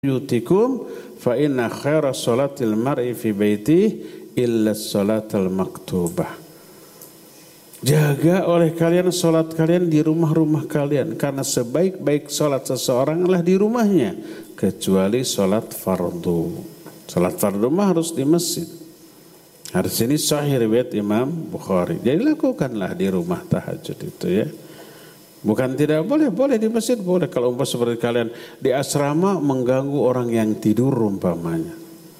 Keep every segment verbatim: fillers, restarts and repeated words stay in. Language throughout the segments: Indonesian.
buyutikum fa inna khaira salatil mar'i fi baiti illa salatal maktubah. Jaga oleh kalian salat kalian di rumah-rumah kalian, karena sebaik-baik salat seseorang adalah di rumahnya, kecuali salat fardu. Salat fardu mah harus di masjid. Hadis ini sahih riwayat Imam Bukhari. Jadi lakukanlah di rumah tahajud itu ya. Bukan tidak boleh, boleh di masjid boleh. Kalau umpama seperti kalian di asrama mengganggu orang yang tidur umpamanya.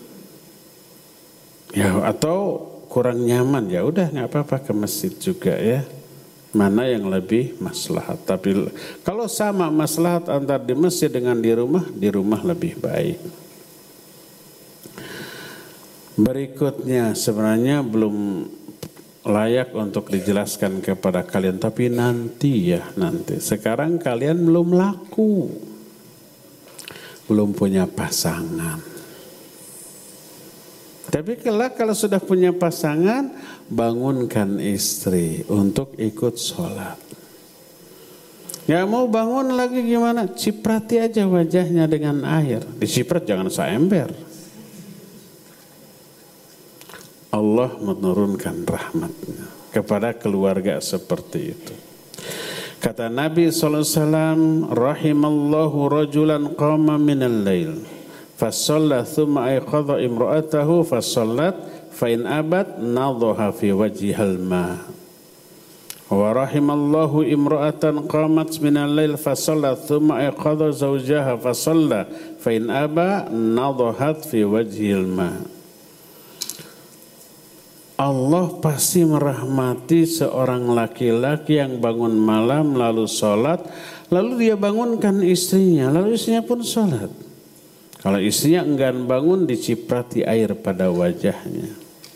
Ya atau kurang nyaman ya udah nggak apa-apa ke masjid juga ya. Mana yang lebih maslahat. Tapi kalau sama maslahat antar di masjid dengan di rumah, di rumah lebih baik. Berikutnya sebenarnya belum layak untuk dijelaskan kepada kalian, tapi nanti ya nanti. Sekarang kalian belum laku, belum punya pasangan. Tapi kelak kalau sudah punya pasangan, bangunkan istri untuk ikut sholat. Gak mau bangun lagi gimana? Ciprati aja wajahnya dengan air. Diciprat jangan seember. Allah menurunkan rahmatnya kepada keluarga seperti itu. Kata Nabi sallallahu alaihi wasallam, rahimallahu rajulan qama minal lail fasalla thumma ayqadha imra'atahu fasallat fa in abat nadhaha fi wajhihal ma. Wa rahimallahu imra'atan qamat minal lail fasallat thumma ayqadha zawjaha fasalla fa in aba nadhahat fi wajhihil ma. Allah pasti merahmati seorang laki-laki yang bangun malam lalu sholat, lalu dia bangunkan istrinya, lalu istrinya pun sholat. Kalau istrinya enggan bangun, diciprati air pada wajahnya.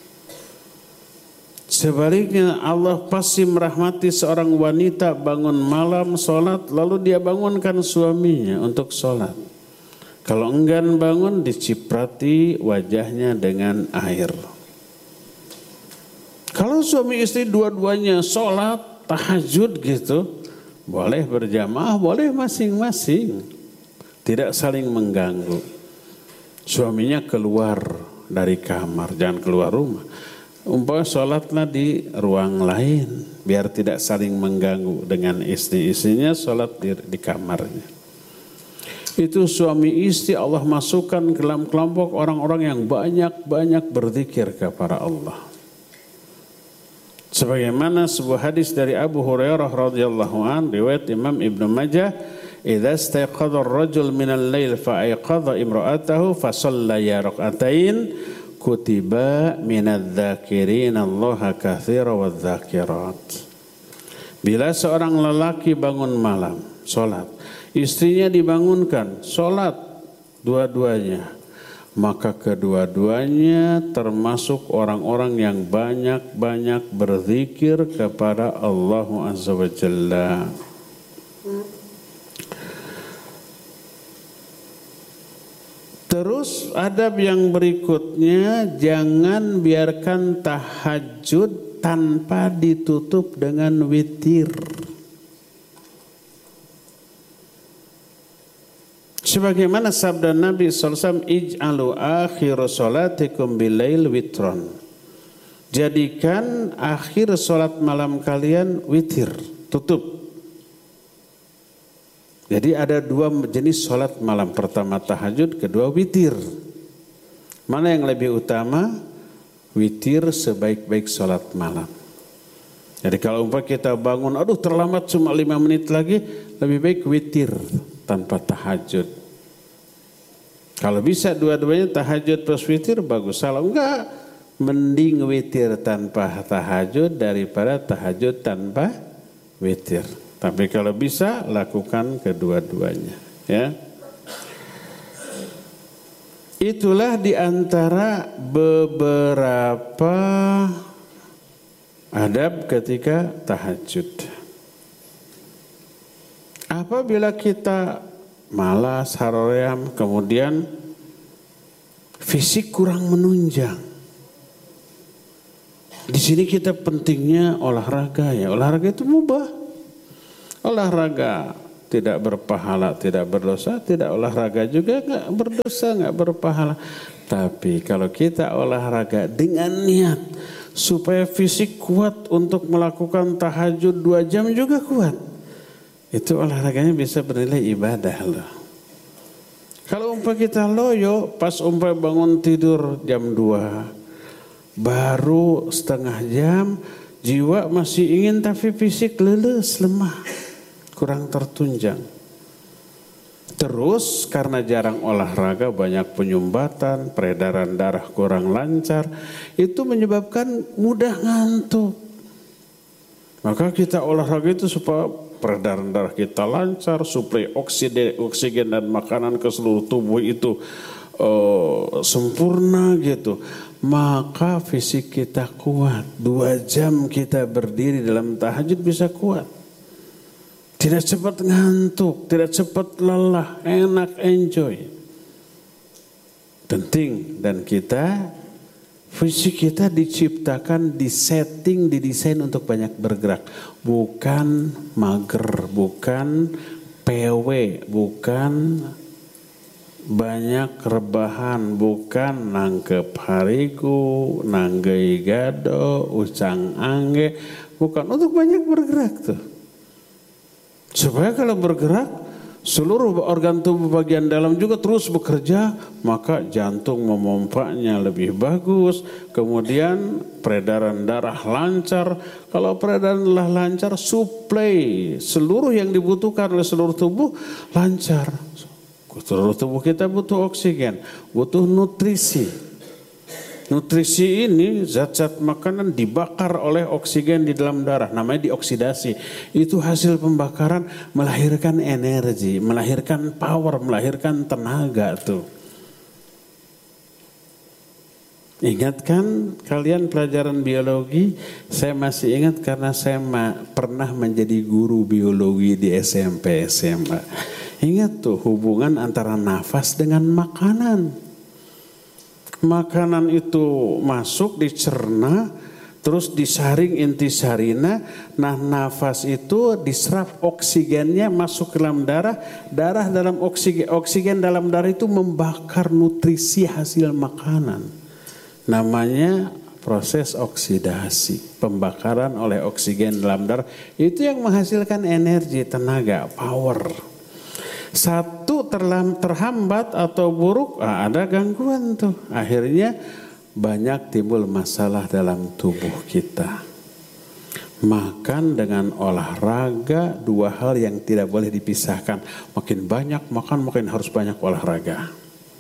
Sebaliknya Allah pasti merahmati seorang wanita bangun malam sholat, lalu dia bangunkan suaminya untuk sholat. Kalau enggan bangun, diciprati wajahnya dengan air. Kalau suami istri dua-duanya sholat, tahajud gitu, boleh berjamaah, boleh masing-masing. Tidak saling mengganggu. Suaminya keluar dari kamar, jangan keluar rumah. Umpama sholatlah di ruang lain, biar tidak saling mengganggu dengan istri-istrinya sholat di, di kamarnya. Itu suami istri Allah masukkan ke dalam kelompok orang-orang yang banyak-banyak berzikir kepada Allah. Sebagaimana sebuah hadis dari Abu Hurairah radhiyallahu an, riwayat Imam Ibnu Majah, "Idza istayqadha ar-rajul minal lail fa ayqadha imra'atahu fa shallaya rak'atain kutiba minadz-dzakirina Allaha katsiran wadz-dzakirat." Bila seorang lelaki bangun malam, salat, istrinya dibangunkan, salat dua-duanya, maka kedua-duanya termasuk orang-orang yang banyak-banyak berzikir kepada Allah Azza wa Jalla. Terus adab yang berikutnya, jangan biarkan tahajud tanpa ditutup dengan witir. Sebagaimana sabda Nabi sallallahu alaihi wasallam, ij'alu akhir salatikum bilail witron. Jadikan akhir salat malam kalian witir, tutup. Jadi ada dua jenis salat malam. Pertama tahajud, kedua witir. Mana yang lebih utama? Witir sebaik-baik salat malam. Jadi kalau umpama kita bangun, aduh terlambat cuma lima menit lagi, lebih baik witir tanpa tahajud. Kalau bisa dua-duanya tahajud plus witir bagus. Kalau enggak, mending witir tanpa tahajud daripada tahajud tanpa witir. Tapi kalau bisa lakukan kedua-duanya, ya. Itulah di antara beberapa adab ketika tahajud. Apabila kita malas, haroream, kemudian fisik kurang menunjang. Di sini kita pentingnya olahraga ya. Olahraga itu mubah. Olahraga tidak berpahala, tidak berdosa, tidak olahraga juga nggak berdosa, nggak berpahala. Tapi kalau kita olahraga dengan niat supaya fisik kuat untuk melakukan tahajud dua jam juga kuat, itu olahraganya bisa bernilai ibadah loh. Kalau umpah kita loyo, pas umpah bangun tidur jam dua, baru setengah jam, jiwa masih ingin tapi fisik leles, lemah, kurang tertunjang. Terus karena jarang olahraga, banyak penyumbatan, peredaran darah kurang lancar, itu menyebabkan mudah ngantuk. Maka kita olahraga itu supaya peredaran darah kita lancar, suplai oksigen, oksigen dan makanan ke seluruh tubuh itu uh, sempurna gitu. Maka fisik kita kuat. Dua jam kita berdiri dalam tahajud bisa kuat. Tidak cepat ngantuk, tidak cepat lelah, enak, enjoy. Penting, dan kita, fisik kita diciptakan, disetting, didesain untuk banyak bergerak. Bukan mager, bukan P W, bukan banyak rebahan, bukan nangkep hariku, nanggei gado, ucang angge, bukan, untuk banyak bergerak tuh. Supaya kalau bergerak, seluruh organ tubuh bagian dalam juga terus bekerja, maka jantung memompanya lebih bagus, kemudian peredaran darah lancar. Kalau peredaran darah lancar, suplai seluruh yang dibutuhkan oleh seluruh tubuh lancar. Seluruh tubuh kita butuh oksigen, butuh nutrisi. Nutrisi ini zat-zat makanan dibakar oleh oksigen di dalam darah, namanya dioksidasi. Itu hasil pembakaran melahirkan energi, melahirkan power, melahirkan tenaga tuh. Ingat kan kalian pelajaran biologi? Saya masih ingat karena saya ma- pernah menjadi guru biologi di S M P S M A. Ingat tuh hubungan antara nafas dengan makanan. Makanan itu masuk dicerna, terus disaring intisarina. Nah, nafas itu diserap oksigennya masuk ke dalam darah. Darah dalam oksigen, oksigen dalam darah itu membakar nutrisi hasil makanan. Namanya proses oksidasi, pembakaran oleh oksigen dalam darah. Itu yang menghasilkan energi, tenaga, power. Satu terlam, terhambat atau buruk, ah, ada gangguan tuh. Akhirnya banyak timbul masalah dalam tubuh kita. Makan dengan olahraga, dua hal yang tidak boleh dipisahkan. Makin banyak makan, makin harus banyak olahraga.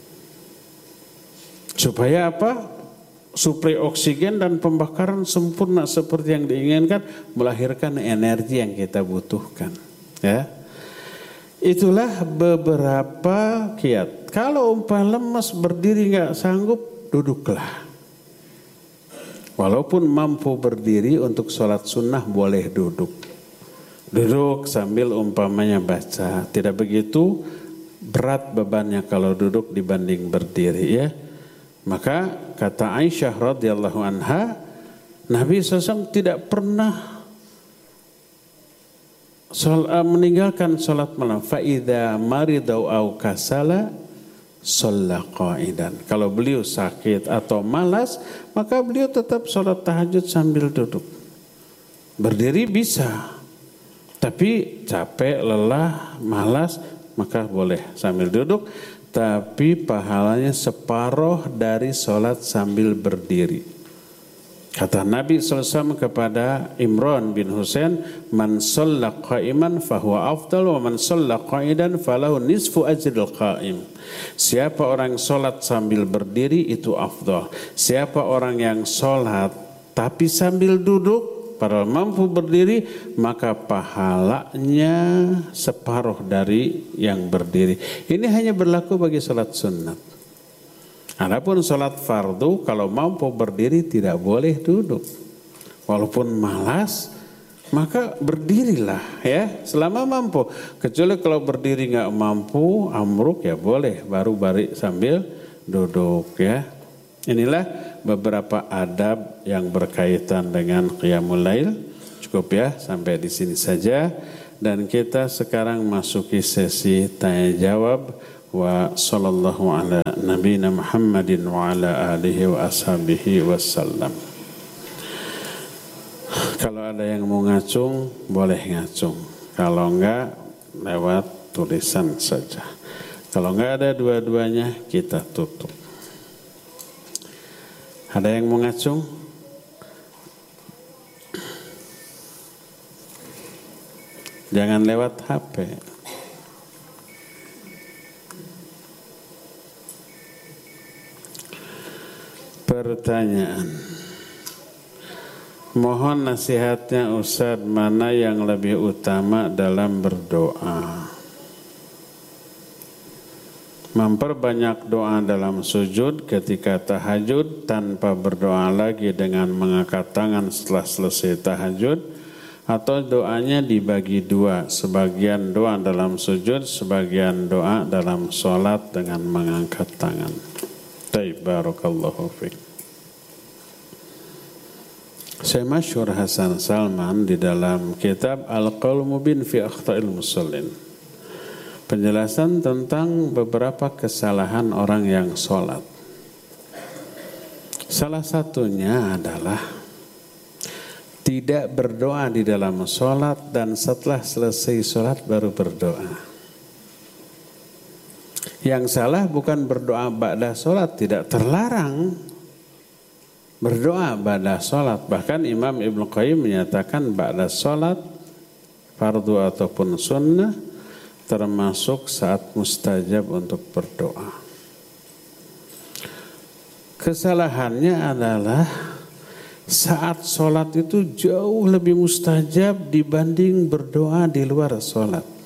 Supaya apa? Suplai oksigen dan pembakaran sempurna seperti yang diinginkan, melahirkan energi yang kita butuhkan. Ya. Itulah beberapa kiat. Kalau umpah lemas berdiri nggak sanggup, duduklah. Walaupun mampu berdiri untuk sholat sunnah boleh duduk. Duduk sambil umpamanya baca. Tidak begitu berat bebannya kalau duduk dibanding berdiri ya. Maka kata Aisyah radhiyallahu anha, Nabi shallallahu alaihi wasallam tidak pernah Sol, uh, meninggalkan sholat malam. Fa'idha maridau au kasala sholla qa'idan. Kalau beliau sakit atau malas, maka beliau tetap sholat tahajud sambil duduk. Berdiri bisa, tapi capek, lelah, malas, maka boleh sambil duduk. Tapi pahalanya separuh dari sholat sambil berdiri. Kata Nabi shallallahu alaihi wasallam kepada Imran bin Husain, man shalla qa'iman fahuwa afdal wa man shalla qa'idan falahu nisfu ajril qa'im. Siapa orang sholat sambil berdiri itu afdal. Siapa orang yang sholat tapi sambil duduk, padahal mampu berdiri, maka pahalanya separuh dari yang berdiri. Ini hanya berlaku bagi sholat sunnat. Adapun sholat fardu kalau mampu berdiri tidak boleh duduk. Walaupun malas maka berdirilah ya selama mampu. Kecuali kalau berdiri nggak mampu amruk ya boleh baru balik sambil duduk ya. Inilah beberapa adab yang berkaitan dengan qiyamul lail. Cukup ya sampai di sini saja. dan kita sekarang masuki sesi tanya jawab. Wa sallallahu ala nabiyina Muhammadin wa ala alihi wa ashabihi wasallam. Kalau ada yang mau ngacung, boleh ngacung. Kalau enggak, lewat tulisan saja. Kalau enggak ada dua-duanya, kita tutup. Ada yang mau ngacung? Jangan lewat H P. Pertanyaan. Mohon nasihatnya Ustaz, mana yang lebih utama dalam berdoa? Memperbanyak doa dalam sujud ketika tahajud tanpa berdoa lagi dengan mengangkat tangan setelah selesai tahajud, atau doanya dibagi dua, sebagian doa dalam sujud, sebagian doa dalam sholat dengan mengangkat tangan. Taib, barakallahu fiik. Syekh Masyhur Hasan Salman di dalam kitab Al-Qaul Mubin fi Akhta'il Musallin, penjelasan tentang beberapa kesalahan orang yang sholat. Salah satunya adalah tidak berdoa di dalam sholat dan setelah selesai sholat baru berdoa. Yang salah bukan berdoa ba'da sholat, tidak terlarang berdoa ba'da sholat. Bahkan Imam Ibnu Qayyim menyatakan ba'da sholat, fardu ataupun sunnah, termasuk saat mustajab untuk berdoa. Kesalahannya adalah saat sholat itu jauh lebih mustajab dibanding berdoa di luar sholat.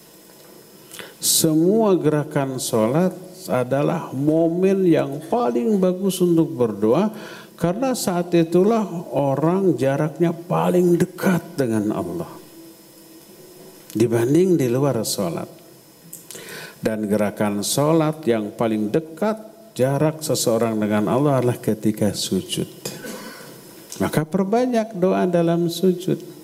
Semua gerakan sholat adalah momen yang paling bagus untuk berdoa, karena saat itulah orang jaraknya paling dekat dengan Allah dibanding di luar sholat. Dan gerakan sholat yang paling dekat jarak seseorang dengan Allah adalah ketika sujud. Maka perbanyak doa dalam sujud.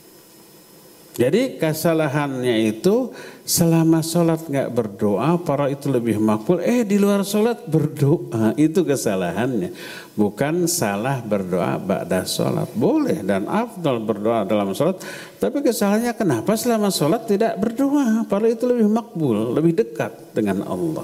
Jadi kesalahannya itu selama sholat nggak berdoa, para itu lebih makbul. Eh di luar sholat berdoa, itu kesalahannya. Bukan salah berdoa ba'da sholat. Boleh dan afdal berdoa dalam sholat. Tapi kesalahannya kenapa selama sholat tidak berdoa? Para itu lebih makbul, lebih dekat dengan Allah.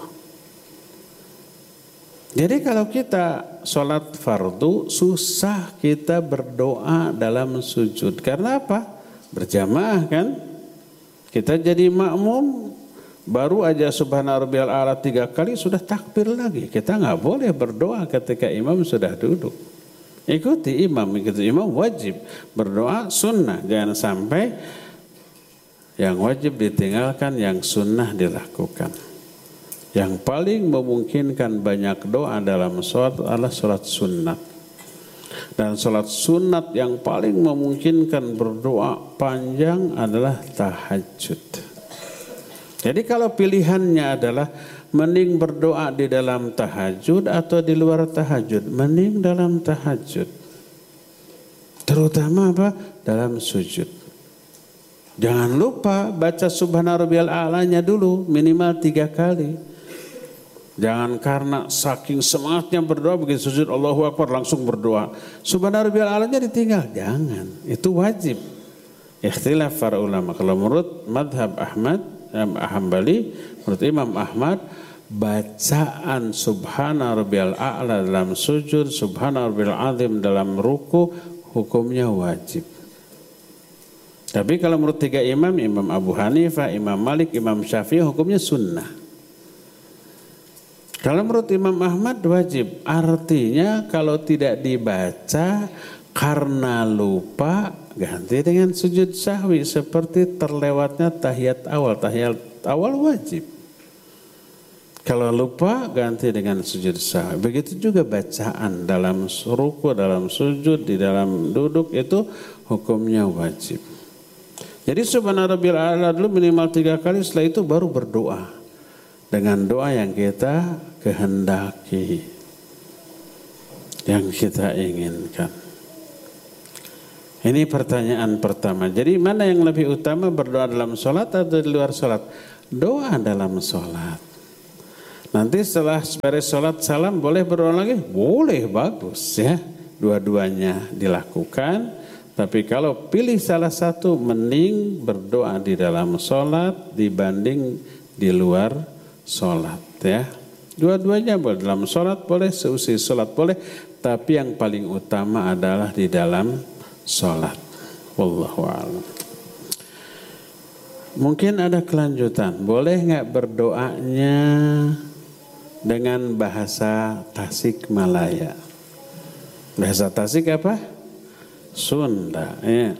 Jadi kalau kita sholat fardu, susah kita berdoa dalam sujud. Karena apa? Berjamaah kan, kita jadi makmum baru aja subhana rabbiyal a'la tiga kali sudah takbir lagi. Kita nggak boleh berdoa ketika imam sudah duduk. Ikuti imam, ikuti imam wajib berdoa sunnah. Jangan sampai yang wajib ditinggalkan, yang sunnah dilakukan. Yang paling memungkinkan banyak doa dalam sholat adalah sholat sunnat. Dan sholat sunat yang paling memungkinkan berdoa panjang adalah tahajud. Jadi kalau pilihannya adalah mending berdoa di dalam tahajud atau di luar tahajud, mending dalam tahajud. Terutama apa? Dalam sujud. Jangan lupa baca subhana rabbiyal a'lanya dulu minimal tiga kali. Jangan karena saking semangatnya berdoa begitu sujud Allahu Akbar langsung berdoa. Subhana rabbiyal a'lanya ditinggal. Jangan, itu wajib. Ikhtilaf para ulama. Kalau menurut madhab Ahmad, Hambali, menurut Imam Ahmad, bacaan subhana rabbiyal a'la dalam sujud, subhana rabbiyal azim dalam ruku, hukumnya wajib. Tapi kalau menurut tiga imam, Imam Abu Hanifah, Imam Malik, Imam Syafi'i, hukumnya sunnah. Kalau menurut Imam Ahmad wajib, artinya kalau tidak dibaca karena lupa ganti dengan sujud sahwi seperti terlewatnya tahiyat awal. Tahiyat awal wajib. Kalau lupa ganti dengan sujud sahwi. Begitu juga bacaan dalam ruku, dalam sujud, di dalam duduk itu hukumnya wajib. Jadi subhana rabbiyal a'la dulu minimal tiga kali, setelah itu baru berdoa dengan doa yang kita kehendaki, yang kita inginkan. Ini pertanyaan pertama. Jadi mana yang lebih utama, berdoa dalam sholat atau di luar sholat? Doa dalam sholat. Nanti setelah beres sholat salam boleh berdoa lagi? Boleh, bagus ya. Dua-duanya dilakukan. Tapi kalau pilih salah satu, mending berdoa di dalam sholat dibanding di luar sholat ya. Dua-duanya boleh, dalam sholat boleh, seusai sholat boleh. Tapi yang paling utama adalah di dalam sholat. Wallahu a'lam. Mungkin ada kelanjutan. Boleh nggak berdoanya dengan bahasa Tasikmalaya? Bahasa Tasik apa? Sunda. Ya.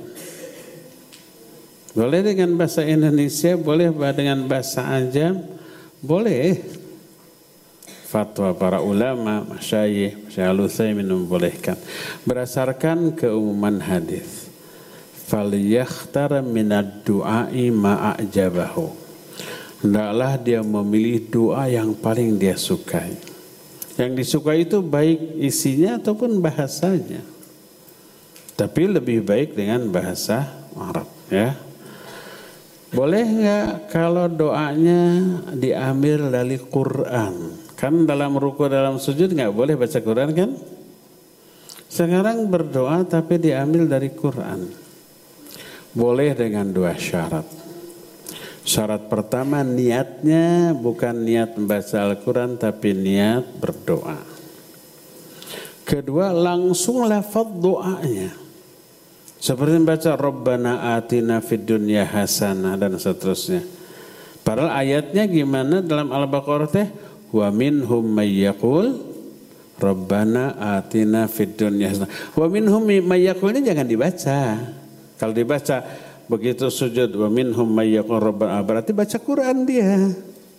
Boleh dengan bahasa Indonesia, boleh dengan bahasa Ajam, boleh. Fatwa para ulama, masyayikh, Syekh Al-Utsaimin membolehkan berdasarkan keumuman hadis. Falyakhtar minad du'ai ma'ajabahu. Hendaklah dia memilih doa yang paling dia sukai. Yang disukai itu baik isinya ataupun bahasanya. Tapi lebih baik dengan bahasa Arab ya. Boleh enggak kalau doanya diambil dari Quran? Kan dalam ruku, dalam sujud nggak boleh baca Quran kan? Sekarang berdoa tapi diambil dari Quran. Boleh dengan dua syarat. Syarat pertama, niatnya bukan niat membaca Al-Quran tapi niat berdoa. Kedua, langsung lafaz doanya. Seperti membaca Rabbana atina fid dunya hasanah dan seterusnya. Padahal ayatnya gimana dalam Al-Baqarah teh? Wa minhum may yaqul Rabbana atina fid dunya hasanah. Wa minhum may yaqulnya jangan dibaca. Kalau dibaca begitu sujud wa minhum may yaqul Rabbana, berarti baca Quran dia.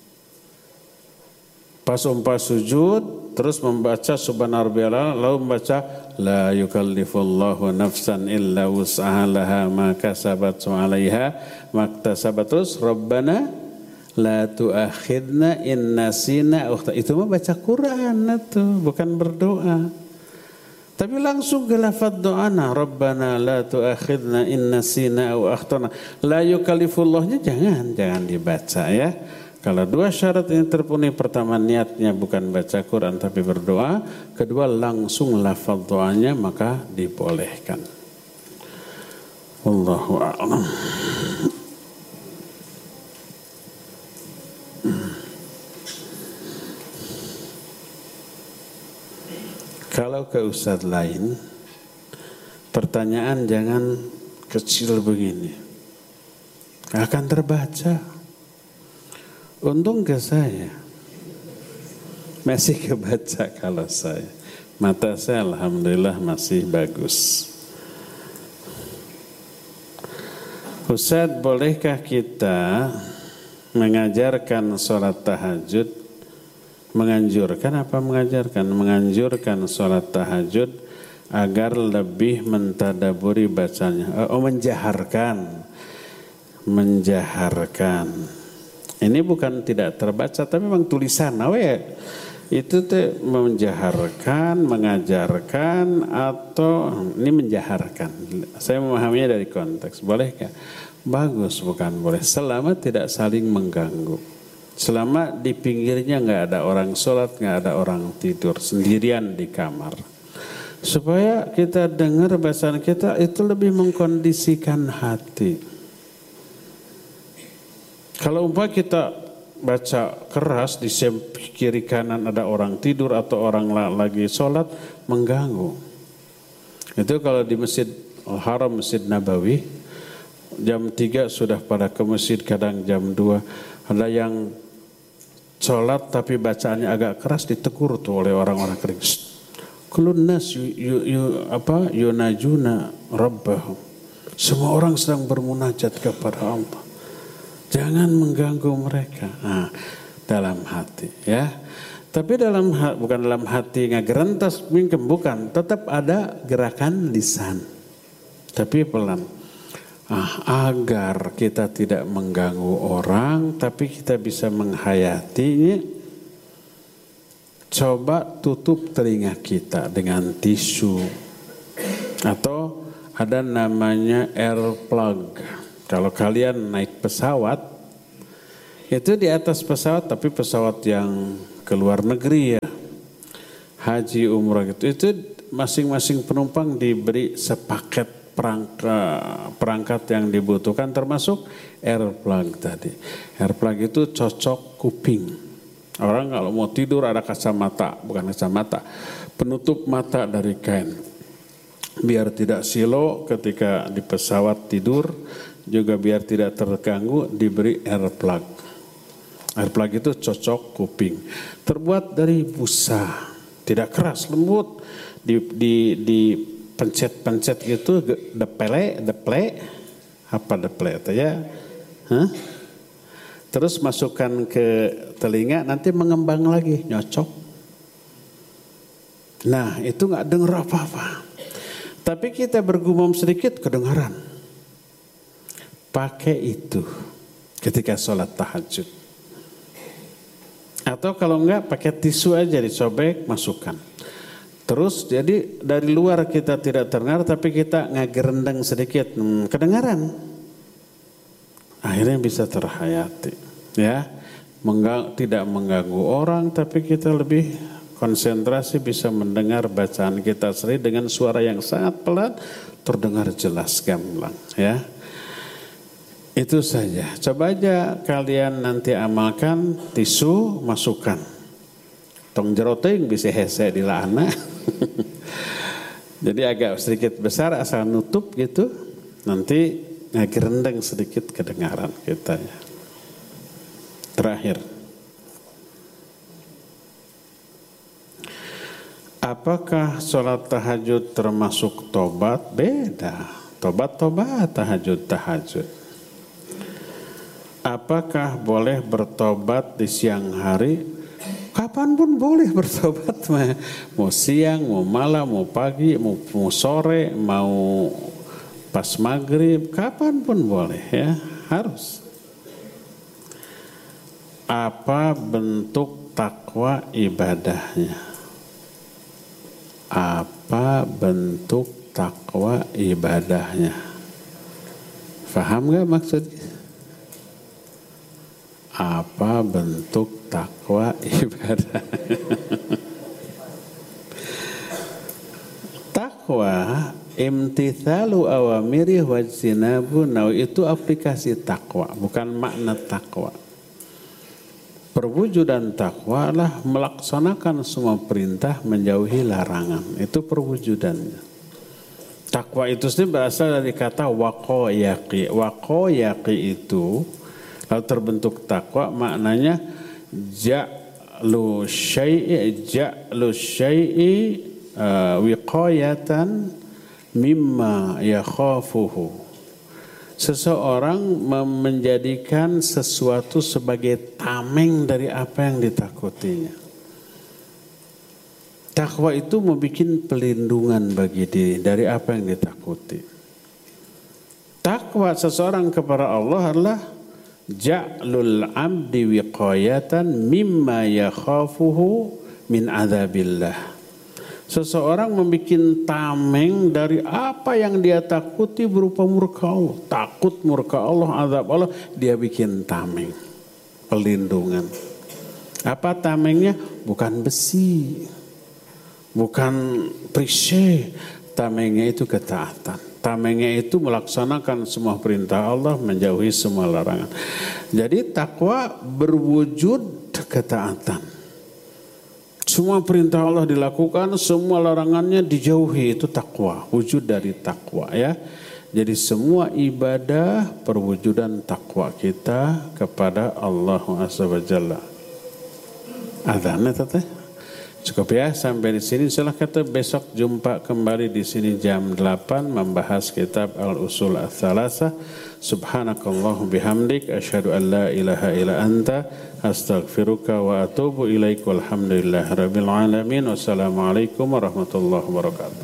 Pas umpah sujud terus membaca subhanarabbiyal lalu membaca la yukallifullahu nafsan illa wus'aha laha ma kasabat wa 'alaiha maktasabat. Terus Rabbana la tu'akhidna in nasina. Itu mah baca Quran itu, bukan berdoa. Tapi langsung ke lafaz doana, Rabbana la tu'akhidna in nasina aw akhtana. La yukallifullahnya jangan, jangan dibaca ya. Kalau dua syarat ini terpenuhi, pertama niatnya bukan baca Quran tapi berdoa, kedua langsung lafaz doanya, maka dibolehkan. Wallahu a'lam. Kalau ke ustadz lain, pertanyaan jangan kecil begini, akan terbaca. Untung ke saya, masih kebaca kalau saya. Mata saya alhamdulillah masih bagus. Ustadz, bolehkah kita mengajarkan sholat tahajud? Menganjurkan apa mengajarkan? Menganjurkan sholat tahajud agar lebih mentadaburi bacanya. Oh, menjaharkan. Menjaharkan. Ini bukan tidak terbaca, tapi memang tulisan. Oh ya, itu tuh menjaharkan, mengajarkan, atau ini menjaharkan. Saya memahaminya dari konteks. Bolehkah? Bagus, bukan boleh. Selama tidak saling mengganggu. Selama di pinggirnya nggak ada orang sholat, nggak ada orang tidur, sendirian di kamar. Supaya kita dengar bacaan kita itu lebih mengkondisikan hati. Kalau umpah kita baca keras, di kiri kanan ada orang tidur atau orang lagi sholat, mengganggu. Itu kalau di Masjid Al-Haram, Masjid Nabawi, jam tiga sudah pada ke masjid, kadang jam dua. Ada yang sholat tapi bacaannya agak keras, ditegur tuh oleh orang-orang kering. Kulun nas yu, yu, yu, apa yunajuna rabbahum. Semua orang sedang bermunajat kepada Allah. Jangan mengganggu mereka. Nah, dalam hati ya. Tapi dalam bukan dalam hati ngagerentas mingkem, bukan. Tetap ada gerakan lisan. Tapi pelan. Ah, agar kita tidak mengganggu orang, tapi kita bisa menghayatinya. Coba tutup telinga kita dengan tisu atau ada namanya air plug. Kalau kalian naik pesawat, itu di atas pesawat tapi pesawat yang ke luar negeri ya, haji umrah gitu, itu masing-masing penumpang diberi sepaket perangkat, perangkat yang dibutuhkan termasuk air plug tadi. Air plug itu cocok kuping. Orang kalau mau tidur ada kacamata, bukan kacamata, penutup mata dari kain. Biar tidak silo ketika di pesawat tidur, juga biar tidak terganggu diberi air plug. Air plug itu cocok kuping. Terbuat dari busa, tidak keras, lembut. Di di di pencet-pencet gitu, depele, deple, apa deple itu ya? Hah? Terus masukkan ke telinga, nanti mengembang lagi, nyocok. Nah, itu nggak dengar apa-apa. Tapi kita bergumam sedikit kedengaran. Pakai itu ketika sholat tahajud. Atau kalau enggak pakai tisu aja disobek, masukkan. Terus jadi dari luar kita tidak terdengar, tapi kita ngagerendeng sedikit, hmm, kedengaran. Akhirnya bisa terhayati, ya, Menggang, tidak mengganggu orang, tapi kita lebih konsentrasi bisa mendengar bacaan kita sendiri dengan suara yang sangat pelan, terdengar jelas gamblang, ya. Itu saja. Coba aja kalian nanti amalkan, tisu masukkan. Tong jeroteng bisa hese di lana. Jadi agak sedikit besar asal nutup gitu. Nanti agak rendeng sedikit kedengaran kita ya. Terakhir. Apakah sholat tahajud termasuk tobat? Beda. Tobat-tobat, tahajud-tahajud. Apakah boleh bertobat di siang hari? Kapan pun boleh bertobat. Mau siang, mau malam, mau pagi, mau, mau sore, mau pas maghrib. Kapan pun boleh ya, harus. Apa bentuk takwa ibadahnya? Apa bentuk takwa ibadahnya? Faham gak maksudnya? Apa bentuk takwa ibadah? Takwa imtithalu awamiri wajtinabu nawahi, itu aplikasi takwa, bukan makna takwa. Perwujudan takwa adalah melaksanakan semua perintah, menjauhi larangan. Itu perwujudannya. Takwa itu sendiri berasal dari kata waqoyaqi. Waqoyaqi itu kalau terbentuk takwa maknanya ja'lu syai'i ja'lu syai'i uh, wiqayatan mimma yakhafuhu. Seseorang menjadikan sesuatu sebagai tameng dari apa yang ditakutinya. Takwa itu membuat pelindungan bagi diri dari apa yang ditakuti. Takwa seseorang kepada Allah adalah ja'lul abdi wiqayatan mimma yakhafuhu min adzabillah. Seseorang membuat tameng dari apa yang dia takuti berupa murka Allah. Takut murka Allah, azab Allah, dia bikin tameng, pelindungan. Apa tamengnya? Bukan besi, bukan perisai. Tamengnya itu ketaatan. Tamengnya itu melaksanakan semua perintah Allah, menjauhi semua larangan. Jadi takwa berwujud ketaatan. Semua perintah Allah dilakukan, semua larangannya dijauhi, itu takwa, wujud dari takwa ya. Jadi semua ibadah perwujudan takwa kita kepada Allah Azza wa Jalla. Adhannya teteh. Cukup ya sampai di sini. Insyaallah kita besok jumpa kembali di sini jam delapan membahas kitab Al-Usul Ats-Tsalatsah. Subhanakallahu bihamdik asyhadu an la ilaha illa anta astaghfiruka wa atubu ilaik. Walhamdulillahirabbil alamin. Wassalamualaikum warahmatullahi wabarakatuh.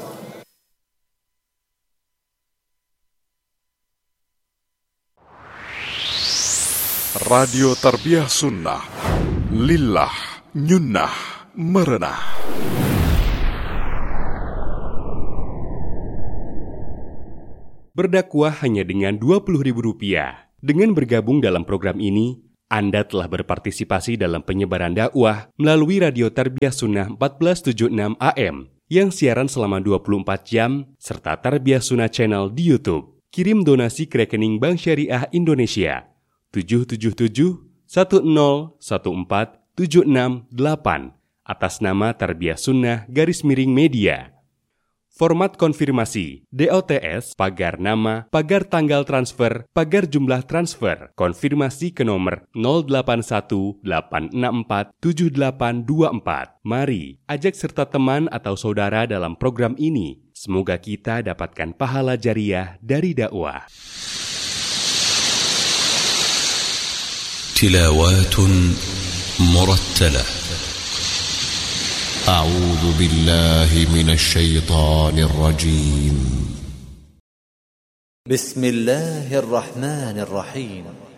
Radio Tarbiyah Sunnah Lillah Nyunnah Merenah. berdakwah hanya dengan dua puluh ribu rupiah. Dengan bergabung dalam program ini, Anda telah berpartisipasi dalam penyebaran dakwah melalui Radio Tarbiyah Sunnah empat belas tujuh puluh enam A M yang siaran selama dua puluh empat jam serta Tarbiyah Sunnah Channel di YouTube. Kirim donasi ke rekening Bank Syariah Indonesia tujuh tujuh tujuh satu nol satu empat tujuh enam delapan atas nama Tarbiyah Sunnah garis miring media. Format konfirmasi, D O T S, pagar nama, pagar tanggal transfer, pagar jumlah transfer, konfirmasi ke nomor nol delapan satu delapan enam empat tujuh delapan dua empat. Mari, ajak serta teman atau saudara dalam program ini. Semoga kita dapatkan pahala jariah dari dakwah. Tilawatun murattalah. أعوذ بالله من الشيطان الرجيم. بسم الله الرحمن الرحيم.